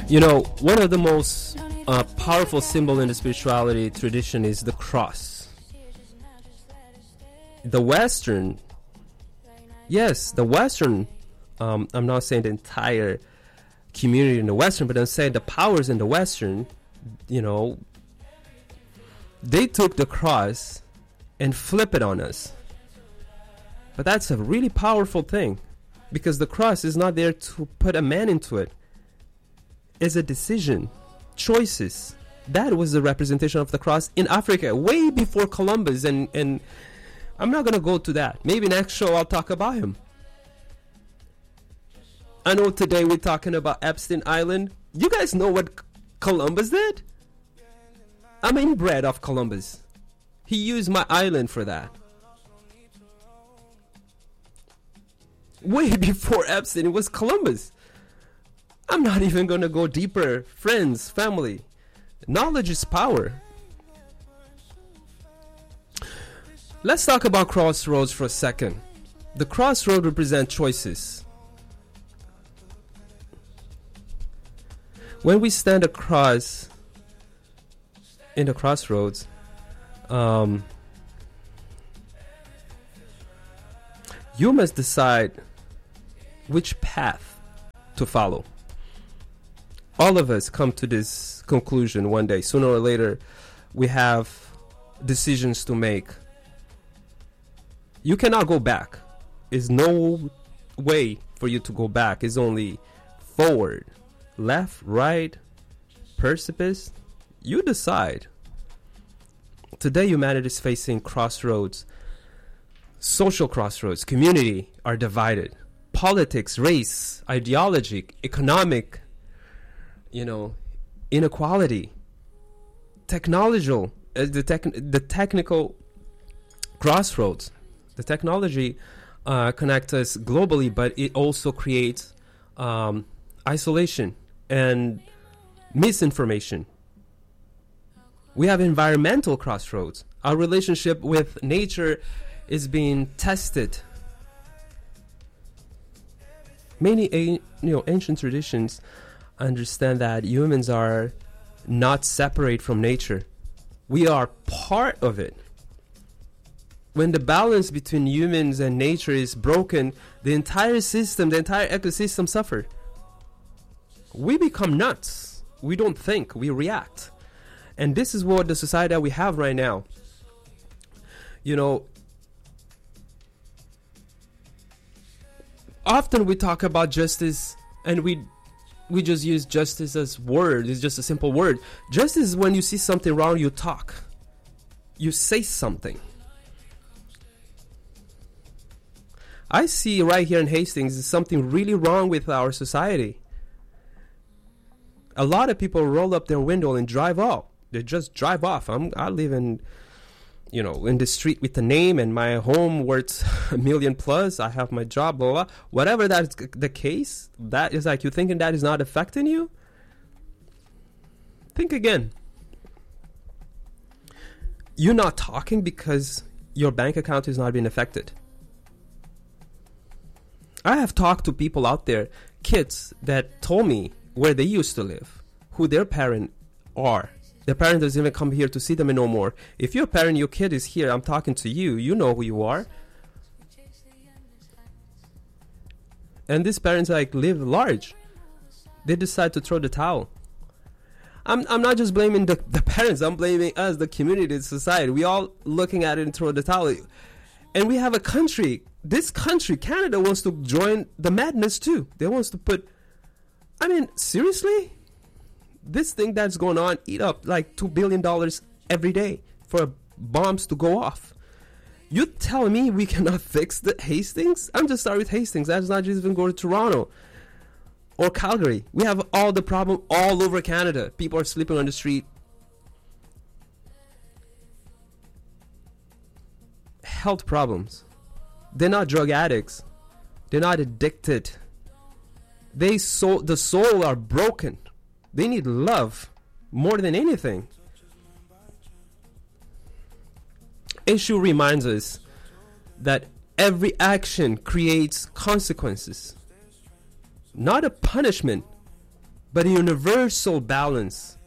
You know, one of the most powerful symbol in the spirituality tradition is the cross. The Western, yes, the Western, I'm not saying the entire community in the Western, but I'm saying the powers in the Western, you know, they took the cross and flip it on us. But that's a really powerful thing, because the cross is not there to put a man into it. It's a decision, choices. That was the representation of the cross in Africa way before Columbus, and I'm not going to go to that. Maybe next show I'll talk about him. I know today we're talking about Epstein Island. You guys know what Columbus did? I'm inbred of Columbus. He used my island for that. Way before Epstein, it was Columbus. I'm not even going to go deeper. Friends, family. Knowledge is power. Let's talk about crossroads for a second. The crossroad represent choices. When we stand across in the crossroads, you must decide which path to follow. All of us come to this conclusion one day. Sooner or later, we have decisions to make. You cannot go back. There's no way for you to go back. It's only forward, left, right, precipice. You decide. Today, humanity is facing crossroads. Social crossroads. Community are divided. Politics, race, ideology, economic, inequality, technological, the technical crossroads. The technology connects us globally, but it also creates isolation and misinformation. We have environmental crossroads. Our relationship with nature is being tested. Many ancient traditions understand that humans are not separate from nature. We are part of it. When the balance between humans and nature is broken, the entire system, the entire ecosystem suffer. We become nuts. We don't think, we react. And this is what the society that we have right now. Often we talk about justice, and we just use justice as word. It's just a simple word. Justice is when you see something wrong, you talk. You say something. I see right here in Hastings is something really wrong with our society. A lot of people roll up their window and drive off. They just drive off. I live in the street with a name, and my home worth $1 million plus. I have my job, blah, blah, blah. Whatever that's the case, that is like you thinking that is not affecting you. Think again. You're not talking because your bank account is not being affected. I have talked to people out there, kids that told me where they used to live, who their parents are. Their parent doesn't even come here to see them no more. If your parent, your kid is here, I'm talking to you. You know who you are. And these parents live large. They decide to throw the towel. I'm not just blaming the parents. I'm blaming us, the community, the society. We all looking at it and throw the towel. And we have a country. This country, Canada, wants to join the madness too. They wants to put. Seriously? This thing that's going on, eat up like $2 billion every day for bombs to go off. You tell me we cannot fix the Hastings? I'm just starting with Hastings. That's not just even go to Toronto or Calgary. We have all the problem all over Canada. People are sleeping on the street. Health problems. They're not drug addicts. They're not addicted. The soul are broken. They need love more than anything. Eshu reminds us that every action creates consequences. Not a punishment, but a universal balance